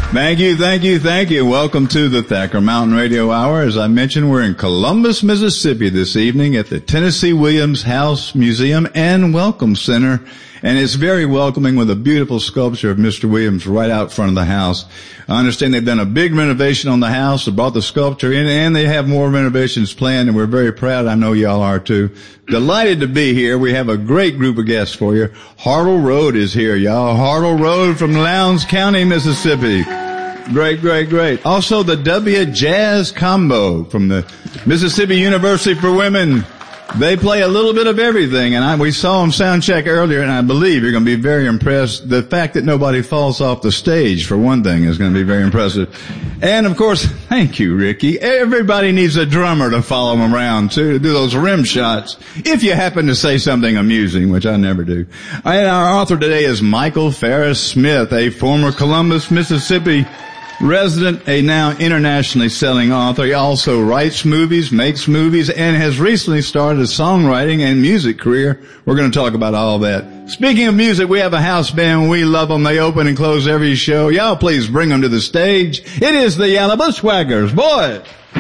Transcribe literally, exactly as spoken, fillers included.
Thank you, thank you, thank you. Welcome to the Thacker Mountain Radio Hour. As I mentioned, we're in Columbus, Mississippi this evening at the Tennessee Williams House Museum and Welcome Center. And it's very welcoming with a beautiful sculpture of Mister Williams right out front of the house. I understand they've done a big renovation on the house. They brought the sculpture in, and they have more renovations planned, and we're very proud. I know y'all are too. Delighted to be here. We have a great group of guests for you. Hartle Road is here, y'all. Hartle Road from Lowndes County, Mississippi. Great, great, great. Also the W Jazz Combo from the Mississippi University for Women. They play a little bit of everything, and I, we saw them sound check earlier, and I believe you're going to be very impressed. The fact that nobody falls off the stage, for one thing, is going to be very impressive. And, of course, thank you, Ricky. Everybody needs a drummer to follow them around, too, to do those rim shots, if you happen to say something amusing, which I never do. And our author today is Michael Farris Smith, a former Columbus, Mississippi resident, a now internationally selling author. He also writes movies, makes movies, and has recently started a songwriting and music career. We're going to talk about all that. Speaking of music, we have a house band. We love them. They open and close every show. Y'all please bring them to the stage. It is the Yalla Bushwhackers. Boy!